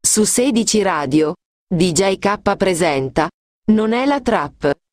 Su 16 Radio, DJ K presenta Non è la trap.